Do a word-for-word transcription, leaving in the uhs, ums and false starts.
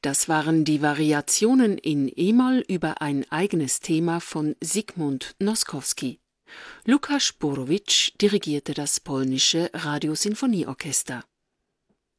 Das waren die Variationen in E-Moll über ein eigenes Thema von Zygmunt Noskowski. Lukas Borowicz dirigierte das polnische Radiosinfonieorchester.